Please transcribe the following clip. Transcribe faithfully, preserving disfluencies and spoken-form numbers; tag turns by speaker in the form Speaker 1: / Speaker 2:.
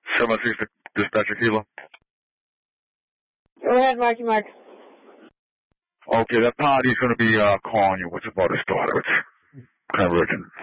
Speaker 1: seven six Dispatcher Kilo.
Speaker 2: Go ahead, Marky Mark.
Speaker 1: Okay, that party's going to be uh, calling you. What's about to start? It's kind of urgent.